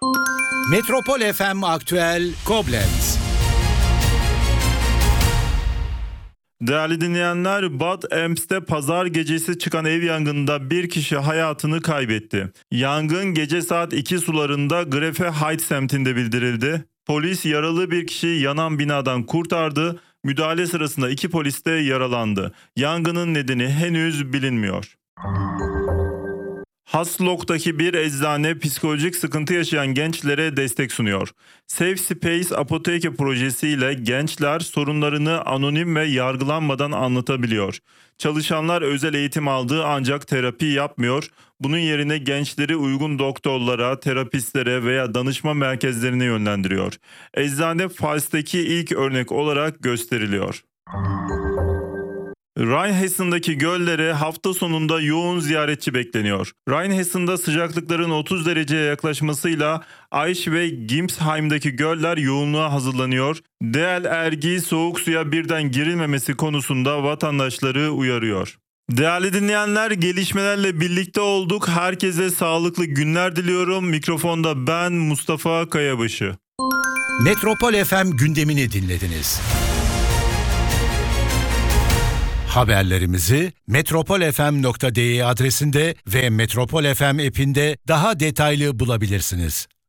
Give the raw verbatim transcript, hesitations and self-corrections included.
Metropol F M Aktüel Koblenz. Değerli dinleyenler, Bad Emps'te pazar gecesi çıkan ev yangınında bir kişi hayatını kaybetti. Yangın gece saat iki sularında Grefe Heights semtinde bildirildi. Polis yaralı bir kişiyi yanan binadan kurtardı. Müdahale sırasında iki polis de yaralandı. Yangının nedeni henüz bilinmiyor. Haslok'taki bir eczane psikolojik sıkıntı yaşayan gençlere destek sunuyor. Safe Space Apoteke projesiyle gençler sorunlarını anonim ve yargılanmadan anlatabiliyor. Çalışanlar özel eğitim aldığı ancak terapi yapmıyor. Bunun yerine gençleri uygun doktorlara, terapistlere veya danışma merkezlerine yönlendiriyor. Eczane Fals'taki ilk örnek olarak gösteriliyor. Rheinhessen'daki göllere hafta sonunda yoğun ziyaretçi bekleniyor. Rheinhessen'da sıcaklıkların otuz dereceye yaklaşmasıyla Aisch ve Gimsheim'daki göller yoğunluğa hazırlanıyor. D L R G soğuk suya birden girilmemesi konusunda vatandaşları uyarıyor. Değerli dinleyenler, gelişmelerle birlikte olduk. Herkese sağlıklı günler diliyorum. Mikrofonda ben Mustafa Kayabaşı. Metropol F M gündemini dinlediniz. Haberlerimizi metropol f m nokta d e adresinde ve Metropol F M app'inde daha detaylı bulabilirsiniz.